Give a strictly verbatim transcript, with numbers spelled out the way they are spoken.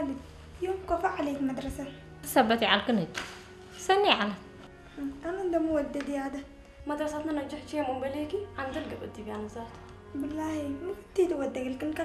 خالد يوم كفى عليك مدرسة ثبتي على الكنج سني على أنا ده مودد يا ده مدرستنا نجحت شيء من بليكي عند القبتي بيانا ذات بالله مفتي تودق الكن